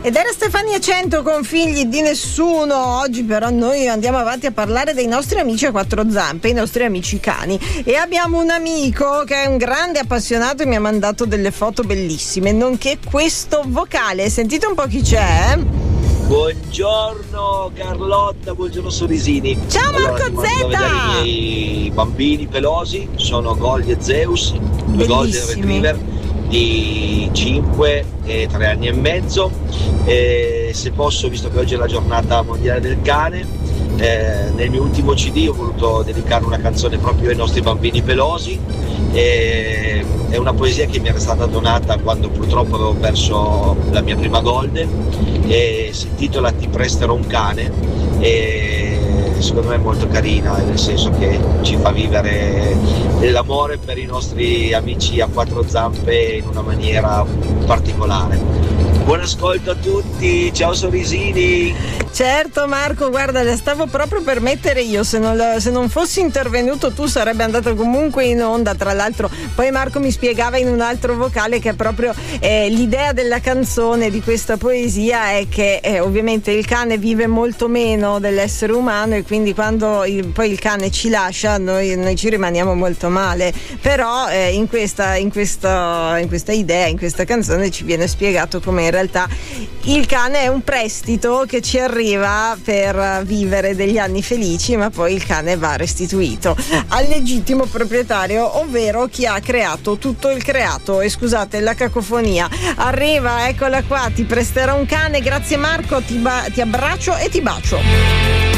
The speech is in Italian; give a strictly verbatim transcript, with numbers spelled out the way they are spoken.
Ed era Stefania Cento con Figli di Nessuno. Oggi però noi andiamo avanti a parlare dei nostri amici a quattro zampe, i nostri amici cani. E abbiamo un amico che è un grande appassionato e mi ha mandato delle foto bellissime, nonché questo vocale. Sentite un po' chi c'è. Buongiorno Carlotta, buongiorno Sorrisini. Ciao Marco allora, Z! I miei bambini pelosi sono Goldi e Zeus, due Golden Retriever di cinque e tre anni e mezzo. E se posso, visto che oggi è la giornata mondiale del cane, eh, nel mio ultimo C D ho voluto dedicare una canzone proprio ai nostri bambini pelosi. E è una poesia che mi era stata donata quando purtroppo avevo perso la mia prima Golden e si intitola Ti presterò un cane, e secondo me è molto carina, nel senso che ci fa vivere l'amore per i nostri amici a quattro zampe in una maniera particolare. Buon ascolto a tutti, ciao Sorrisini. Certo Marco, guarda, la stavo proprio per mettere io, se non, se non fossi intervenuto tu sarebbe andato comunque in onda. Tra l'altro poi Marco mi spiegava in un altro vocale che proprio eh, l'idea della canzone, di questa poesia, è che eh, ovviamente il cane vive molto meno dell'essere umano, e quindi quando il, poi il cane ci lascia noi, noi ci rimaniamo molto male. Però eh, in, questa, in, questa, in questa idea, in questa canzone ci viene spiegato come in realtà il cane è un prestito che ci arriva per vivere degli anni felici, ma poi il cane va restituito al legittimo proprietario, ovvero chi ha creato tutto il creato. E scusate la cacofonia, arriva, eccola qua, Ti presterò un cane. Grazie Marco, ti, ba- ti abbraccio e ti bacio.